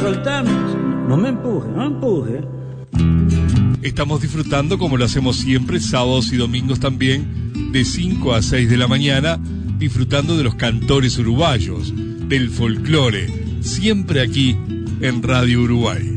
soltarme. No me empuje, no me empuje. Estamos disfrutando, como lo hacemos siempre, sábados y domingos también, de 5 a 6 de la mañana, disfrutando de los cantores uruguayos, del folclore, siempre aquí en Radio Uruguay.